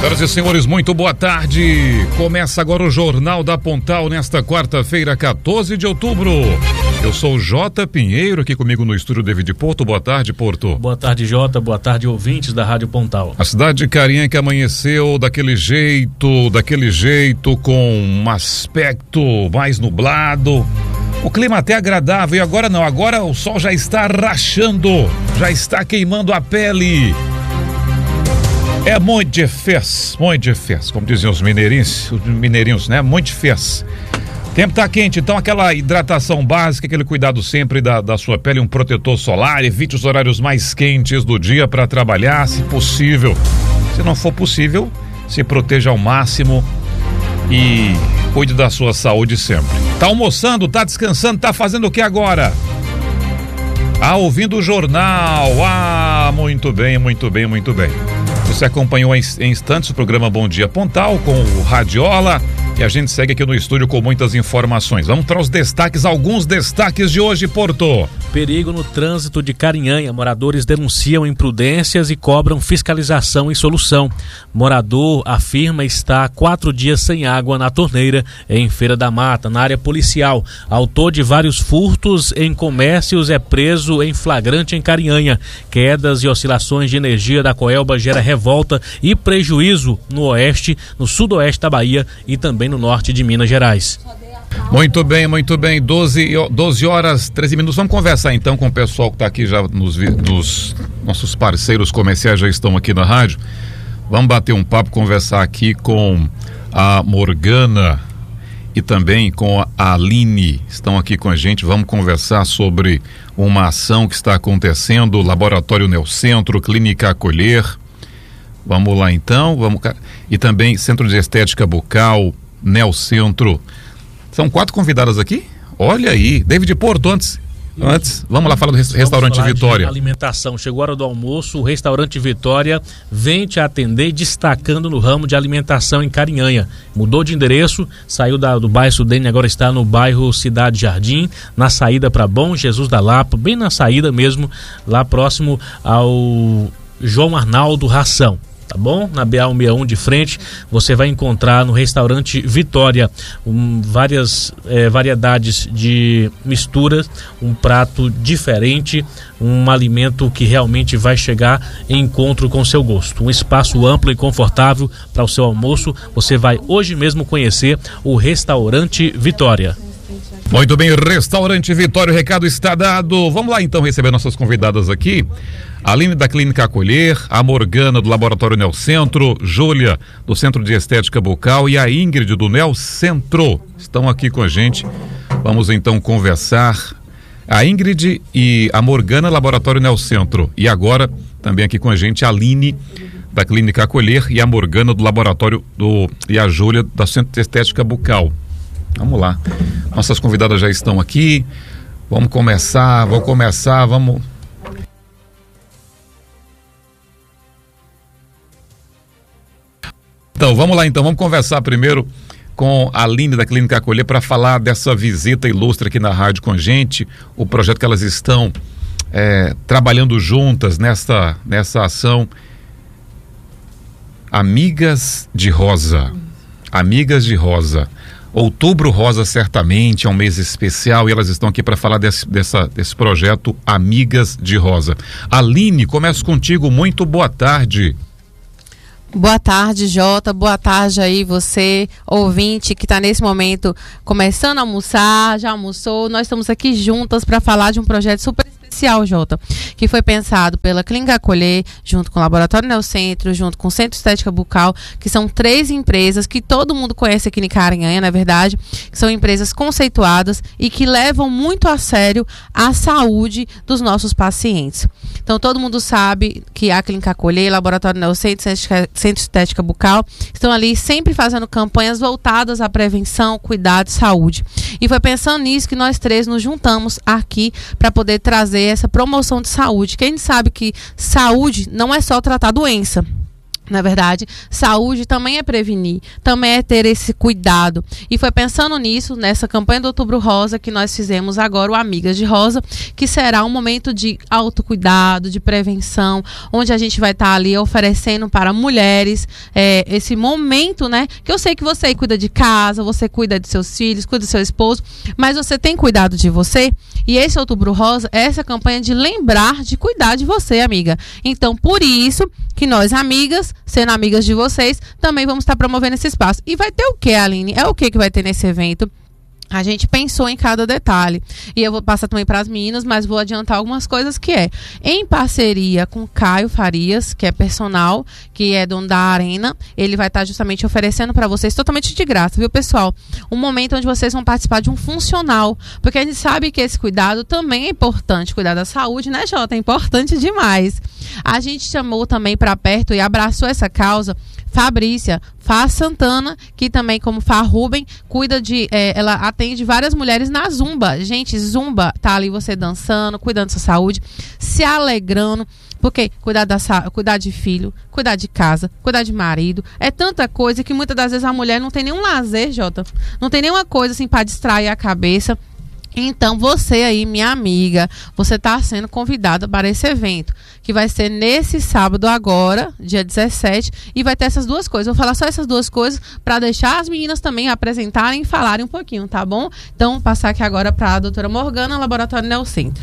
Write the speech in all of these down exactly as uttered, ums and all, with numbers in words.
Senhoras e senhores, muito boa tarde. Começa agora o Jornal da Pontal nesta quarta-feira, quatorze de outubro. Eu sou o Jota Pinheiro, aqui comigo no estúdio David Porto. Boa tarde, Porto. Boa tarde, Jota. Boa tarde, ouvintes da Rádio Pontal. A cidade de Carinha que amanheceu daquele jeito, daquele jeito, com um aspecto mais nublado. O clima até agradável, e agora não, agora o sol já está rachando, já está queimando a pele. É muito difícil, muito difícil, como diziam os mineirinhos, os mineirinhos, né? Muito difícil. O tempo tá quente, então aquela hidratação básica, aquele cuidado sempre da, da sua pele, um protetor solar, evite os horários mais quentes do dia para trabalhar, se possível. Se não for possível, se proteja ao máximo e cuide da sua saúde sempre. Tá almoçando, tá descansando, tá fazendo o que agora? Ah, ouvindo o jornal. Ah, muito bem, muito bem, muito bem. Você acompanhou em instantes o programa Bom Dia Pontal com o Radiola e a gente segue aqui no estúdio com muitas informações. Vamos para os destaques, alguns destaques de hoje, Porto. Perigo no trânsito de Carinhanha. Moradores denunciam imprudências e cobram fiscalização e solução. Morador afirma estar há quatro dias sem água na torneira em Feira da Mata, na área policial. Autor de vários furtos em comércios é preso em flagrante em Carinhanha. Quedas e oscilações de energia da Coelba gera revolta e prejuízo no oeste, no sudoeste da Bahia e também no norte de Minas Gerais. Muito bem, muito bem, doze, doze horas, treze minutos. Vamos conversar então com o pessoal que está aqui já nos, nos nossos parceiros comerciais já estão aqui na rádio. Vamos bater um papo, conversar aqui com a Morgana e também com a Aline, estão aqui com a gente. Vamos conversar sobre uma ação que está acontecendo, Laboratório Neocentro, Clínica Acolher. Vamos lá então, vamos, e também Centro de Estética Bucal, Neocentro. São quatro convidadas aqui? Olha aí, David Porto, antes, antes vamos lá falar do restaurante falar Vitória. De alimentação, chegou a hora do almoço, o restaurante Vitória vem te atender destacando no ramo de alimentação em Carinhanha. Mudou de endereço, saiu da, do bairro Sudene, agora está no bairro Cidade Jardim, na saída para Bom Jesus da Lapa, bem na saída mesmo, lá próximo ao João Arnaldo Ração. Tá bom? Na B A cento e sessenta e um de frente, você vai encontrar no restaurante Vitória um, várias é, variedades de misturas, um prato diferente, um alimento que realmente vai chegar em encontro com o seu gosto. Um espaço amplo e confortável para o seu almoço. Você vai hoje mesmo conhecer o restaurante Vitória. Muito bem, restaurante Vitória, o recado está dado. Vamos lá então receber nossas convidadas aqui. A Aline da Clínica Acolher, a Morgana do Laboratório Neocentro, Júlia do Centro de Estética Bucal e a Ingrid do Neocentro estão aqui com a gente. Vamos então conversar. A Ingrid e a Morgana, Laboratório Neocentro. E agora também aqui com a gente a Aline da Clínica Acolher e a Morgana do Laboratório do e a Júlia da Centro de Estética Bucal. Vamos lá. Nossas convidadas já estão aqui. Vamos começar, vamos começar, vamos... Então, vamos lá então, vamos conversar primeiro com a Aline da Clínica Acolher para falar dessa visita ilustre aqui na rádio com a gente, o projeto que elas estão é, trabalhando juntas nessa, nessa ação Amigas de Rosa. Amigas de Rosa. Outubro Rosa certamente é um mês especial e elas estão aqui para falar desse, dessa, desse projeto Amigas de Rosa. Aline, começo contigo, muito boa tarde. Boa tarde, Jota, boa tarde aí você, ouvinte que está nesse momento começando a almoçar, já almoçou. Nós estamos aqui juntas para falar de um projeto super especial, Jota, que foi pensado pela Clínica Acolher, junto com o Laboratório Neocentro, junto com o Centro de Estética Bucal, que são três empresas que todo mundo conhece aqui em Carinhanha, na verdade, que são empresas conceituadas e que levam muito a sério a saúde dos nossos pacientes. Então, todo mundo sabe que a Clínica Acolher, Laboratório Neocentro, Centro de Estética Bucal, estão ali sempre fazendo campanhas voltadas à prevenção, cuidado e saúde. E foi pensando nisso que nós três nos juntamos aqui para poder trazer essa promoção de saúde. Quem sabe que saúde não é só tratar doença. Na verdade, saúde também é prevenir, também é ter esse cuidado. E foi pensando nisso, nessa campanha do Outubro Rosa, que nós fizemos agora o Amigas de Rosa, que será um momento de autocuidado, de prevenção, onde a gente vai estar ali oferecendo para mulheres é, esse momento, né? Que eu sei que você cuida de casa, você cuida de seus filhos, cuida do seu esposo, mas você tem cuidado de você. E esse Outubro Rosa é essa campanha de lembrar de cuidar de você, amiga. Então, por isso que nós, amigas, sendo amigas de vocês, também vamos estar promovendo esse espaço. E vai ter o que, Aline? É o que que vai ter nesse evento? A gente pensou em cada detalhe. E eu vou passar também para as meninas, mas vou adiantar algumas coisas que é. Em parceria com Caio Farias, que é personal, que é dono da Arena, ele vai estar justamente oferecendo para vocês totalmente de graça, viu, pessoal? Um momento onde vocês vão participar de um funcional. Porque a gente sabe que esse cuidado também é importante. Cuidar da saúde, né, Jota? É importante demais. A gente chamou também para perto e abraçou essa causa Fabrícia Fá Santana, que também, como Fá Ruben, cuida de, é, ela atende várias mulheres na Zumba. Gente, Zumba, tá ali você dançando, cuidando da sua saúde, se alegrando, porque cuidar, da, cuidar de filho, cuidar de casa, cuidar de marido, é tanta coisa que muitas das vezes a mulher não tem nenhum lazer, Jota, não tem nenhuma coisa assim para distrair a cabeça. Então, você aí, minha amiga, você está sendo convidada para esse evento, que vai ser nesse sábado agora, dia dezessete, e vai ter essas duas coisas. Eu vou falar só essas duas coisas para deixar as meninas também apresentarem e falarem um pouquinho, tá bom? Então, vou passar aqui agora para a doutora Morgana, Laboratório Neocentro.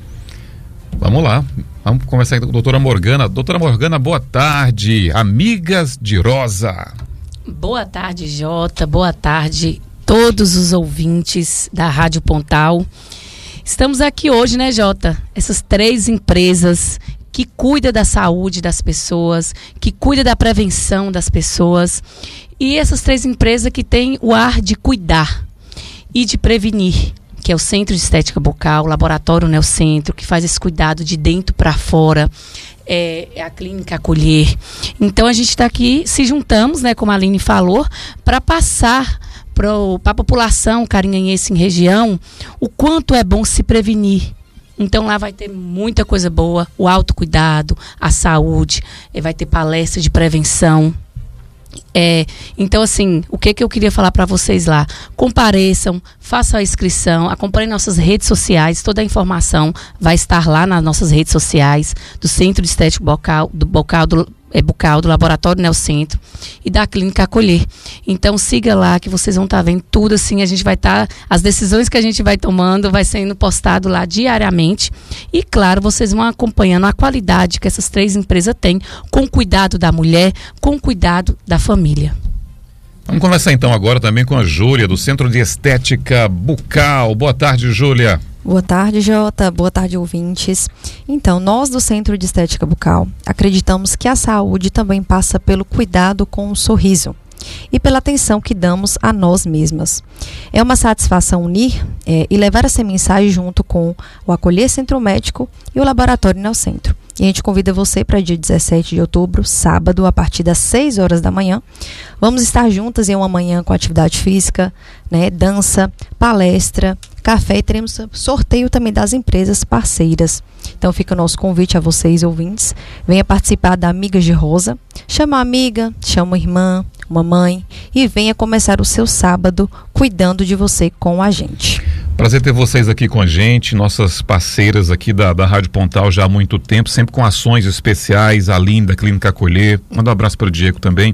Vamos lá, vamos conversar com a doutora Morgana. Doutora Morgana, boa tarde, amigas de Rosa. Boa tarde, Jota, boa tarde todos os ouvintes da Rádio Pontal. Estamos aqui hoje, né, Jota? Essas três empresas que cuidam da saúde das pessoas, que cuidam da prevenção das pessoas. E essas três empresas que têm o ar de cuidar e de prevenir, que é o Centro de Estética Bucal, o Laboratório Neocentro, que faz esse cuidado de dentro para fora. É, é a Clínica Acolher. Então a gente está aqui, se juntamos, né, como a Aline falou, para passar para a população carinhanense em região o quanto é bom se prevenir. Então lá vai ter muita coisa boa, o autocuidado, a saúde, vai ter palestra de prevenção. É, então assim, o que, que eu queria falar para vocês lá? Compareçam, façam a inscrição, acompanhem nossas redes sociais, toda a informação vai estar lá nas nossas redes sociais do Centro de Estética Bucal, do Bucal do É bucal do Laboratório Neocentro e da Clínica Acolher. Então siga lá que vocês vão estar vendo tudo assim, a gente vai estar, as decisões que a gente vai tomando vai sendo postado lá diariamente e claro, vocês vão acompanhando a qualidade que essas três empresas têm com cuidado da mulher, com cuidado da família. Vamos conversar então agora também com a Júlia do Centro de Estética Bucal. Boa tarde, Júlia. Boa tarde, Jota. Boa tarde, ouvintes. Então, nós do Centro de Estética Bucal acreditamos que a saúde também passa pelo cuidado com o sorriso e pela atenção que damos a nós mesmas. É uma satisfação unir é, e levar essa mensagem junto com o Acolher Centro Médico e o Laboratório Neocentro. E a gente convida você para dia dezessete de outubro, sábado, a partir das seis horas da manhã. Vamos estar juntas em uma manhã com atividade física, né, dança, palestra, café e teremos sorteio também das empresas parceiras. Então fica o nosso convite a vocês, ouvintes. Venha participar da Amigas de Rosa. Chama uma amiga, chama uma irmã, uma mãe e venha começar o seu sábado cuidando de você com a gente. Prazer ter vocês aqui com a gente, nossas parceiras aqui da, da Rádio Pontal já há muito tempo, sempre com ações especiais, a Aline da Clínica Acolher, manda um abraço para o Diego também,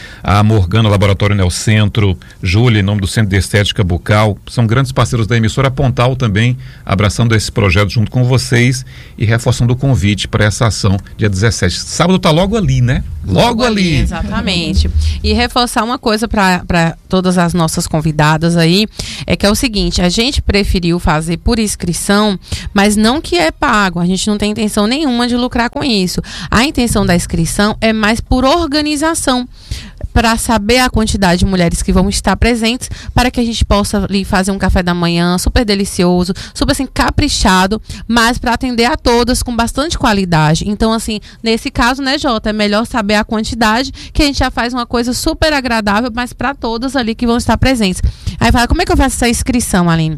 a Morgana, Laboratório Neocentro, Júlia, em nome do Centro de Estética Bucal, são grandes parceiros da emissora Pontal também, abraçando esse projeto junto com vocês e reforçando o convite para essa ação dia dezessete. Sábado tá logo ali, né? Logo, logo ali. ali. Exatamente. E reforçar uma coisa para todas as nossas convidadas aí, é que é o seguinte, a gente preferiu fazer por inscrição, mas não que é pago, a gente não tem intenção nenhuma de lucrar com isso. A intenção da inscrição é mais por organização, para saber a quantidade de mulheres que vão estar presentes, para que a gente possa ali fazer um café da manhã super delicioso, super assim, caprichado, mas para atender a todas com bastante qualidade. Então, assim, nesse caso, né, Jota, é melhor saber a quantidade, que a gente já faz uma coisa super agradável, mas para todas ali que vão estar presentes. Aí fala, como é que eu faço essa inscrição, Aline?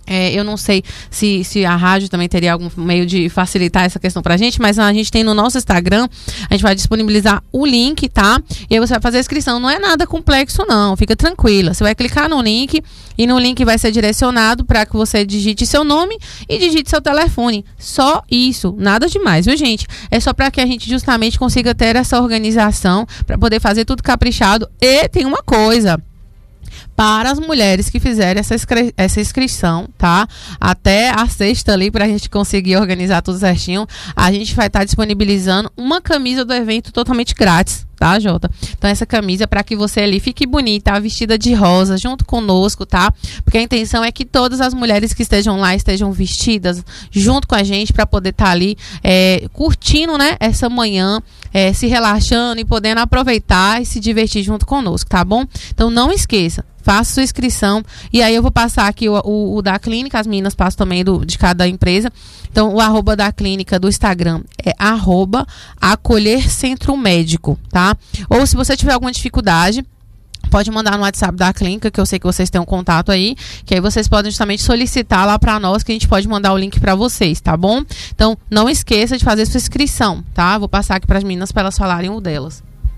É, eu não sei se, se a rádio também teria algum meio de facilitar essa questão pra gente, mas a gente tem no nosso Instagram, a gente vai disponibilizar o link, tá? E aí você vai fazer a inscrição. Não é nada complexo, não. Fica tranquila. Você vai clicar no link e no link vai ser direcionado para que você digite seu nome e digite seu telefone. Só isso. Nada demais, viu, gente? É só para que a gente justamente consiga ter essa organização para poder fazer tudo caprichado. E tem uma coisa. Para as mulheres que fizerem essa, inscri- essa inscrição, tá? Até a sexta ali, pra gente conseguir organizar tudo certinho, a gente vai estar tá disponibilizando uma camisa do evento totalmente grátis, tá, Jota? Então essa camisa é para que você ali fique bonita, vestida de rosa, junto conosco, tá? Porque a intenção é que todas as mulheres que estejam lá estejam vestidas junto com a gente para poder estar tá ali é, curtindo, né, essa manhã, é, se relaxando e podendo aproveitar e se divertir junto conosco, tá bom? Então não esqueça. Faça sua inscrição e aí eu vou passar aqui o, o, o da clínica, as meninas passam também do, de cada empresa. Então o arroba da clínica do Instagram é arroba acolher centro médico, tá? Ou se você tiver alguma dificuldade, pode mandar no WhatsApp da clínica, que eu sei que vocês têm um contato aí, que aí vocês podem justamente solicitar lá para nós, que a gente pode mandar o link para vocês, tá bom? Então não esqueça de fazer sua inscrição, tá? Vou passar aqui para as meninas para elas falarem o delas.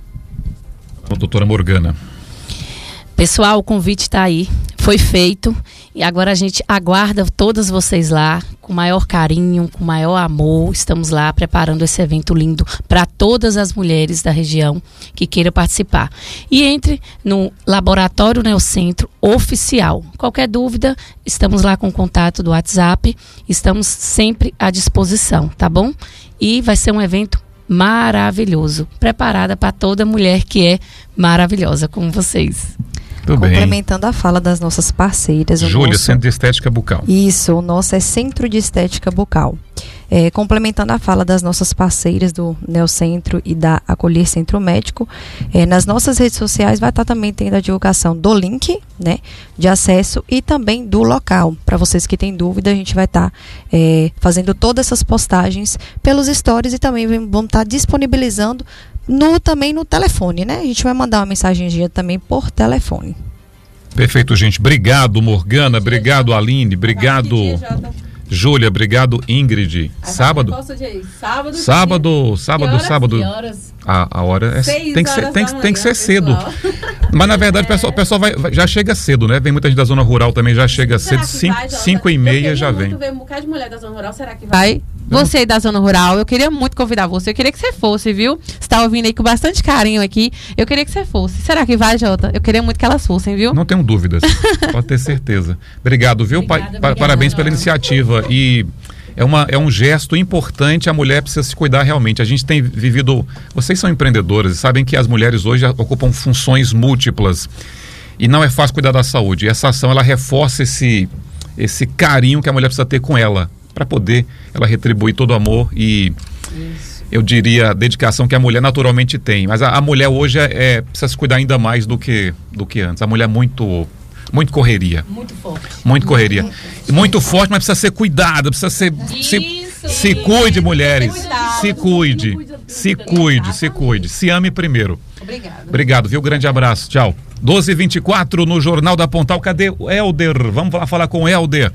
Bom, doutora Morgana. Pessoal, o convite está aí, foi feito e agora a gente aguarda todas vocês lá com maior carinho, com maior amor. Estamos lá preparando esse evento lindo para todas as mulheres da região que queiram participar. E entre no Laboratório Neocentro Oficial. Qualquer dúvida, estamos lá com o contato do WhatsApp, estamos sempre à disposição, tá bom? E vai ser um evento maravilhoso, preparada para toda mulher que é maravilhosa como vocês. Tudo Complementando bem. a fala das nossas parceiras. Júlia, nosso... Centro de Estética Bucal. Isso, o nosso é Centro de Estética Bucal. É, complementando a fala das nossas parceiras do Neocentro e da Acolher Centro Médico, é, nas nossas redes sociais vai estar também tendo a divulgação do link, né, de acesso e também do local. Para vocês que têm dúvida, a gente vai estar é, fazendo todas essas postagens pelos stories e também vamos estar disponibilizando no, também no telefone, né? A gente vai mandar uma mensagenzinha também por telefone. Perfeito, gente. Obrigado, Morgana. Obrigado, Aline. Obrigado, Júlia. Obrigado, Ingrid. Sábado? Sábado, sábado, sábado, sábado. A, a hora é, tem que ser, tem, tem que ser cedo. Mas na verdade o pessoal, o pessoal vai, já chega cedo, né? Vem muita gente da zona rural também, já chega cedo, cinco e meia já vem. Ver um bocado de mulher da zona rural, será que vai? Você aí da zona rural, eu queria muito convidar você, eu queria que você fosse, viu? Você tá ouvindo aí com bastante carinho aqui, eu queria que você fosse. Será que vai, Jota? Eu queria muito que elas fossem, viu? Não tenho dúvidas, pode ter certeza. Obrigado, viu? Obrigada, pa obrigada, parabéns pela iniciativa e é, uma, é um gesto importante, a mulher precisa se cuidar realmente. A gente tem vivido, vocês são empreendedoras e sabem que as mulheres hoje ocupam funções múltiplas e não é fácil cuidar da saúde. E essa ação, ela reforça esse, esse carinho que a mulher precisa ter com ela, para poder ela retribuir todo o amor e, isso, eu diria, a dedicação que a mulher naturalmente tem. Mas a, a mulher hoje é, é, precisa se cuidar ainda mais do que, do que antes. A mulher é muito, muito correria. Muito forte. Muito correria. Muito, muito, muito forte, mas precisa ser cuidada, precisa ser... Se, se cuide, mulheres. Se cuide. Se cuide, se cuide. Se ame primeiro. Obrigado. Obrigado, viu? Grande abraço. Tchau. doze e vinte e quatro no Jornal da Pontal. Cadê o Helder? Vamos lá falar com o Helder.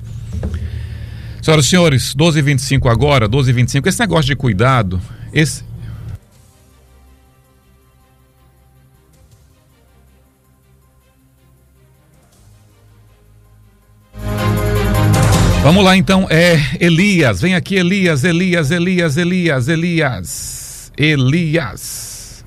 Senhoras e senhores, doze e vinte e cinco agora, doze e vinte e cinco, esse negócio de cuidado, esse... Vamos lá então, é Elias, vem aqui Elias, Elias, Elias, Elias, Elias, Elias.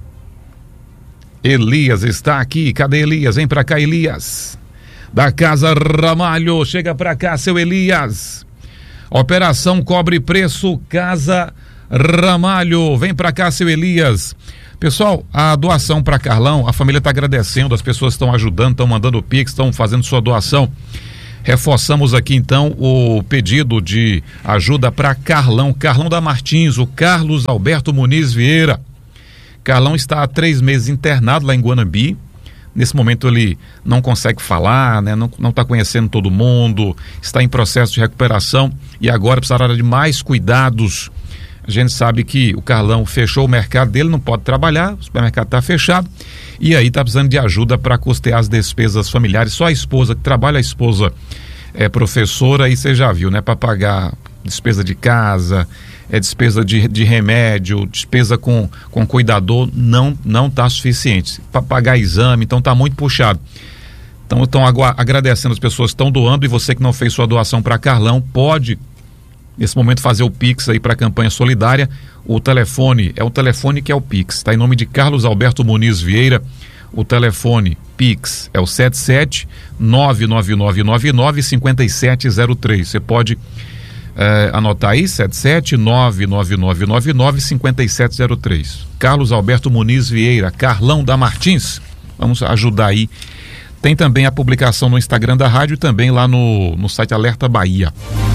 Elias está aqui, cadê Elias? Vem pra cá, Elias. Da Casa Ramalho, chega pra cá, seu Elias. Operação Cobre Preço, Casa Ramalho, vem pra cá, seu Elias. Pessoal, a doação para Carlão, a família está agradecendo, as pessoas estão ajudando, estão mandando o Pix, estão fazendo sua doação. Reforçamos aqui então o pedido de ajuda para Carlão, Carlão da Martins, o Carlos Alberto Muniz Vieira. Carlão está há três meses internado lá em Guanambi. Nesse momento ele não consegue falar, né? não está conhecendo todo mundo, está em processo de recuperação e agora precisará de mais cuidados. A gente sabe que o Carlão fechou o mercado dele, não pode trabalhar, o supermercado está fechado e aí está precisando de ajuda para custear as despesas familiares. Só a esposa que trabalha, a esposa é professora, aí você já viu, né? Para pagar despesa de casa, é despesa de, de remédio, despesa com, com cuidador, não não está suficiente. Para pagar exame, então está muito puxado. Então estão agradecendo as pessoas que estão doando, e você que não fez sua doação para Carlão, pode, nesse momento, fazer o Pix aí para a campanha solidária. O telefone, é o telefone que é o Pix, está em nome de Carlos Alberto Muniz Vieira. O telefone Pix é o sete sete nove nove nove nove nove cinco sete zero três. Você pode é, anotar aí, sete sete nove nove nove nove nove cinco sete zero três. Carlos Alberto Muniz Vieira, Carlão da Martins. Vamos ajudar aí. Tem também a publicação no Instagram da rádio e também lá no, no site Alerta Bahia.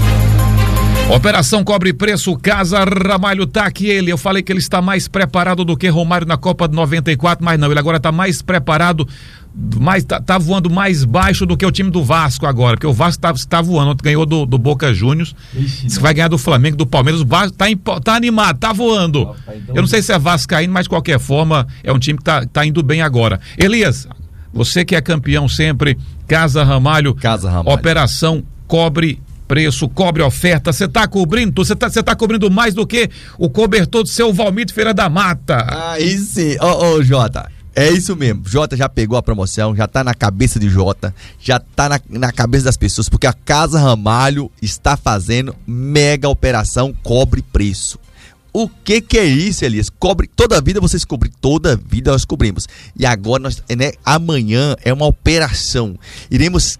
Operação Cobre Preço, Casa Ramalho, tá aqui ele. Eu falei que ele está mais preparado do que Romário na Copa de noventa e quatro, mas não, ele agora está mais preparado, mais, tá, tá voando mais baixo do que o time do Vasco agora, porque o Vasco tá, tá voando, ontem ganhou do, do Boca Juniors, disse que vai ganhar do Flamengo, do Palmeiras. O Vasco tá, tá animado, tá voando. Eu não sei se é vascaíno, mas de qualquer forma é um time que tá, tá indo bem agora. Elias, você que é campeão sempre, Casa Ramalho, Casa Ramalho. Operação Cobre Preço, cobre oferta, você tá cobrindo, você tá, você tá cobrindo mais do que o cobertor do seu Valmir Feira da Mata. Aí sim, ô, ô Jota, é isso mesmo, Jota já pegou a promoção, já tá na cabeça de Jota, já tá na, na cabeça das pessoas, porque a Casa Ramalho está fazendo mega operação Cobre Preço. O que que é isso, Elias? Cobre, toda a vida vocês cobrem, toda a vida nós cobrimos. E agora, nós, né, amanhã é uma operação, iremos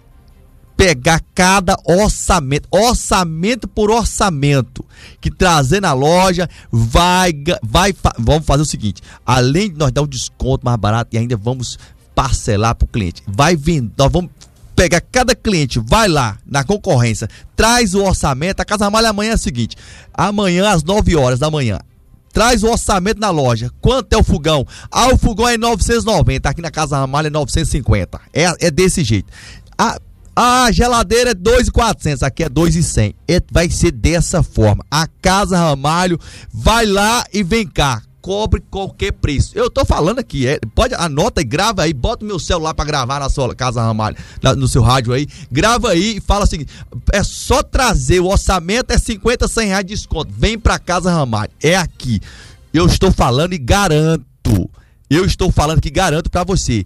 pegar cada orçamento, orçamento por orçamento, que trazer na loja, vai, vai, vamos fazer o seguinte, além de nós dar um desconto mais barato, e ainda vamos parcelar para o cliente, vai vindo, nós vamos pegar cada cliente, vai lá na concorrência, traz o orçamento. A Casa Ramalho amanhã é o seguinte, amanhã às nove horas da manhã, traz o orçamento na loja. Quanto é o fogão? Ah, o fogão é novecentos e noventa, aqui na Casa Ramalho é novecentos e cinquenta, é, é desse jeito. A A geladeira é dois mil e quatrocentos, aqui é dois mil e cem. É, vai ser dessa forma. A Casa Ramalho vai lá e vem cá. Cobre qualquer preço. Eu tô falando aqui, é, pode, anota e grava aí, bota o meu celular pra gravar na sua Casa Ramalho, na, no seu rádio aí, grava aí e fala o seguinte, é só trazer, o orçamento é cinquenta, cem reais de desconto, vem pra Casa Ramalho, é aqui. Eu estou falando e garanto, eu estou falando que garanto pra você.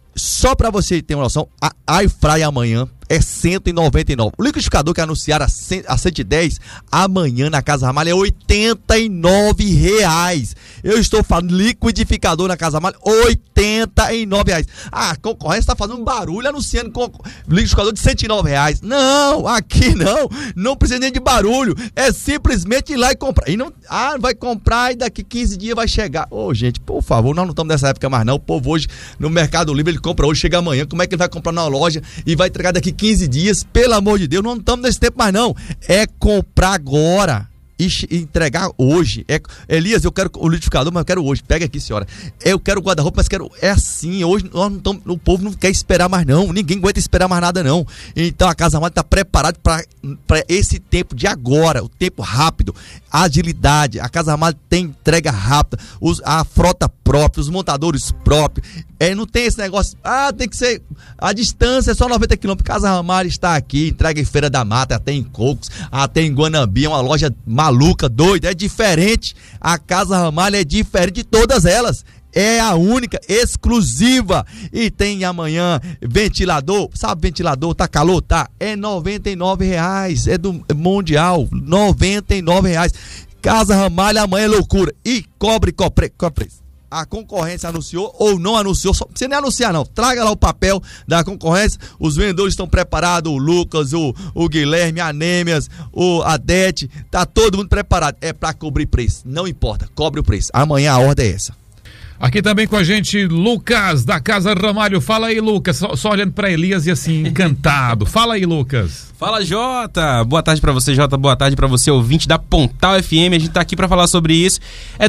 Só pra você ter uma noção, a Airfry amanhã é cento e noventa e nove. O liquidificador que anunciaram a cento e dez, amanhã na Casa Ramalho é oitenta e nove reais. Eu estou falando liquidificador na Casa Ramalho, oitenta e nove reais. Ah, a concorrência está fazendo barulho anunciando com liquidificador de cento e nove reais. Não, aqui não, não precisa nem de barulho, é simplesmente ir lá e comprar. E não, ah, vai comprar e daqui quinze dias vai chegar. Ô, gente, por favor, nós não estamos nessa época mais não. O povo hoje no Mercado Livre, ele compra hoje, chega amanhã. Como é que ele vai comprar na loja e vai entregar daqui quinze dias? Pelo amor de Deus, não estamos nesse tempo mais não. É comprar agora e entregar hoje. É, Elias, eu quero o liquidificador, mas eu quero hoje. Pega aqui, senhora. Eu quero o guarda-roupa, mas quero. É assim. Hoje nós não tamo, o povo não quer esperar mais não. Ninguém aguenta esperar mais nada não. Então a Casa Ramalho está preparada para esse tempo de agora, o tempo rápido, agilidade. A Casa Ramalho tem entrega rápida, os, a frota própria, os montadores próprios. É, não tem esse negócio, ah, tem que ser, a distância é só noventa quilômetros. Casa Ramalho está aqui, entrega em Feira da Mata, até em Cocos, até em Guanambi, é uma loja maluca, doida, é diferente. A Casa Ramalho é diferente de todas elas. É a única, exclusiva. E tem amanhã ventilador, sabe ventilador, tá calor? Tá, é noventa e nove reais, é do Mundial, noventa e nove reais. Casa Ramalho amanhã é loucura. E cobre, cobre, cobre. A concorrência anunciou ou não anunciou, só, não precisa nem anunciar não, traga lá o papel da concorrência, os vendedores estão preparados, o Lucas, o, o Guilherme, a Nêmias, o Adete, tá todo mundo preparado, é pra cobrir preço, não importa, cobre o preço, amanhã a ordem é essa. Aqui também com a gente, Lucas, da Casa Ramalho. Fala aí, Lucas, só, só olhando pra Elias e assim, encantado. Fala aí, Lucas. Fala, Jota. Boa tarde pra você, Jota. Boa tarde pra você, ouvinte da Pontal F M. A gente tá aqui pra falar sobre isso. É